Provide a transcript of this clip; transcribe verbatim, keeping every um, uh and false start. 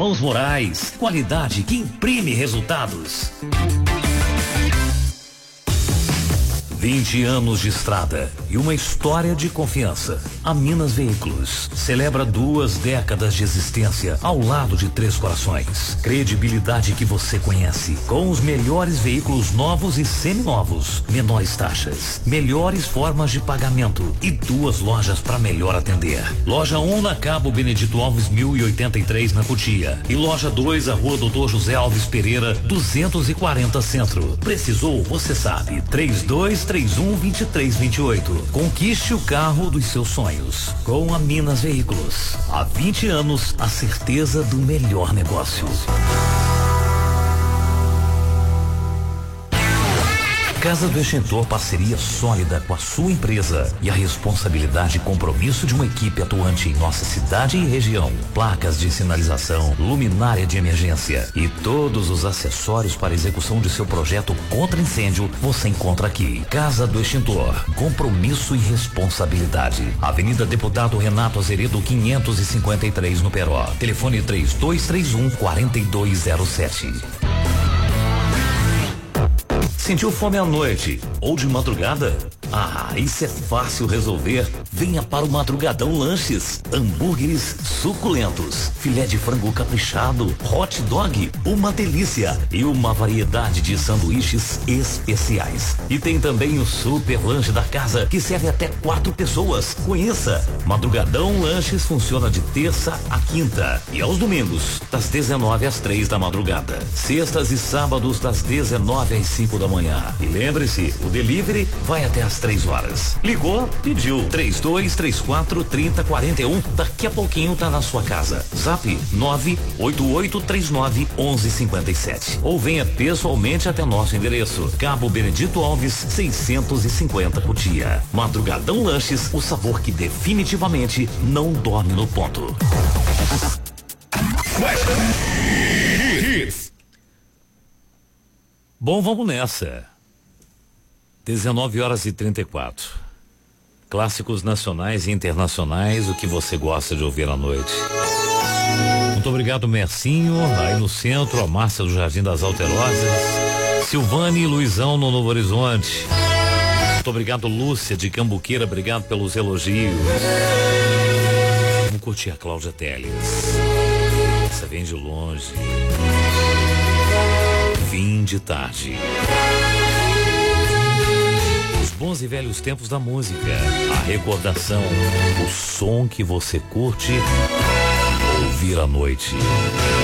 Irmãos Moraes, qualidade que imprime resultados. vinte anos de estrada e uma história de confiança. A Minas Veículos celebra duas décadas de existência ao lado de Três Corações. Credibilidade que você conhece, com os melhores veículos novos e seminovos, menores taxas, melhores formas de pagamento e duas lojas para melhor atender. Loja um na Cabo Benedito Alves mil e oitenta e três na Cotia e loja dois a Rua Doutor José Alves Pereira duzentos e quarenta Centro. Precisou, você sabe. três dois três um, dois três dois oito. Conquiste o carro dos seus sonhos com a Minas Veículos. Há vinte anos, a certeza do melhor negócio. Casa do Extintor, parceria sólida com a sua empresa e a responsabilidade e compromisso de uma equipe atuante em nossa cidade e região. Placas de sinalização, luminária de emergência e todos os acessórios para a execução de seu projeto contra incêndio você encontra aqui. Casa do Extintor, compromisso e responsabilidade. Avenida Deputado Renato Azeredo quinhentos e cinquenta e três no Peró. Telefone três dois três um, quatro dois zero sete. Sentiu fome à noite ou de madrugada? Ah, isso é fácil resolver. Venha para o Madrugadão Lanches. Hambúrgueres suculentos, filé de frango caprichado, hot dog, uma delícia e uma variedade de sanduíches especiais. E tem também o super lanche da casa que serve até quatro pessoas. Conheça. Madrugadão Lanches funciona de terça a quinta e aos domingos das dezenove às três da madrugada. Sextas e sábados das dezenove às cinco da manhã. E lembre-se, o delivery vai até às três horas. Ligou, pediu. três dois três quatro, trinta quarenta e um. Daqui a pouquinho tá na sua casa. Zap nove oito oito três nove onze cinquenta e sete. Ou venha pessoalmente até nosso endereço. Cabo Benedito Alves seiscentos e cinquenta Cotia. Madrugadão Lanches, o sabor que definitivamente não dorme no ponto. Bom, vamos nessa. dezenove horas e trinta e quatro. Clássicos nacionais e internacionais, o que você gosta de ouvir à noite. Muito obrigado, Mercinho, aí no centro, a Márcia do Jardim das Alterosas, Silvane e Luizão no Novo Horizonte. Muito obrigado, Lúcia de Cambuqueira, obrigado pelos elogios. Vamos curtir a Cláudia Telles. Essa vem de longe. Fim de tarde. Os bons e velhos tempos da música, a recordação, o som que você curte ouvir à noite.